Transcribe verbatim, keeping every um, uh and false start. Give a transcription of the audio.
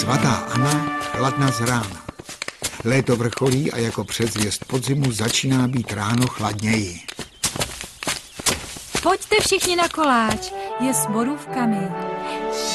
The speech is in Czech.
Svatá Anna chladna z rána. Léto vrcholí a jako předzvěst podzimu začíná být ráno chladněji. Pojďte všichni na koláč, je s borůvkami.